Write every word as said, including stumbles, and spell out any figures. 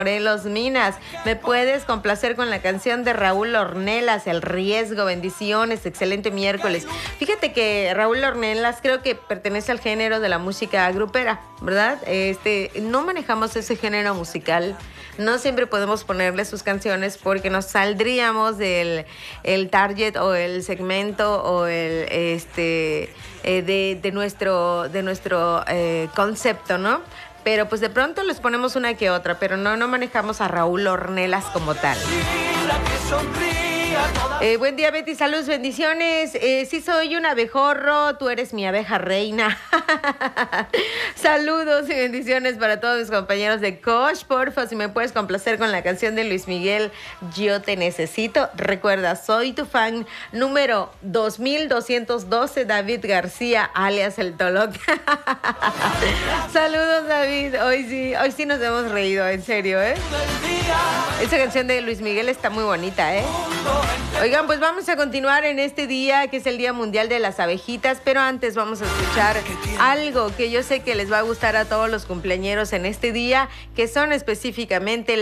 Morelos, Minas. ¿Me puedes complacer con la canción de Raúl Ornelas, El Riesgo? Bendiciones, excelente miércoles. Fíjate que Raúl Ornelas creo que pertenece al género de la música grupera, ¿verdad? Este, no manejamos ese género musical. No siempre podemos ponerle sus canciones porque nos saldríamos del el target o el segmento o el este eh, de, de nuestro de nuestro eh, concepto, ¿no? Pero pues de pronto les ponemos una que otra, pero no, no manejamos a Raúl Ornelas como tal. Eh, buen día, Betty, saludos, bendiciones. Eh, sí soy un abejorro, tú eres mi abeja reina. Saludos y bendiciones para todos mis compañeros de Coach. Porfa, si me puedes complacer con la canción de Luis Miguel, Yo Te Necesito. Recuerda, soy tu fan número dos mil doscientos doce, David García, alias El Toloc. Saludos, David. Hoy sí, hoy sí nos hemos reído, en serio, ¿eh? Esa canción de Luis Miguel está muy bonita, ¿eh? Oigan, pues vamos a continuar en este día, que es el Día Mundial de las Abejitas, pero antes vamos a escuchar algo que yo sé que les va a gustar a todos los cumpleañeros en este día, que son específicamente